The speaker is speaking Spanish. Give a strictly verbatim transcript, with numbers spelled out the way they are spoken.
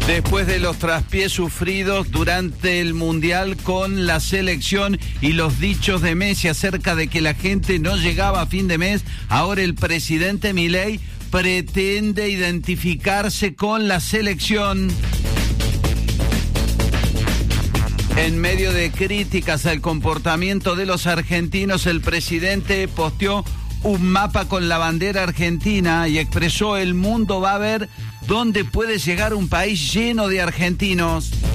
Después de los traspiés sufridos durante el Mundial con la selección y los dichos de Messi acerca de que la gente no llegaba a fin de mes, ahora el presidente Milei pretende identificarse con la selección. En medio de críticas al comportamiento de los argentinos, el presidente posteó un mapa con la bandera argentina y expresó: el mundo va a ver dónde puede llegar un país lleno de argentinos.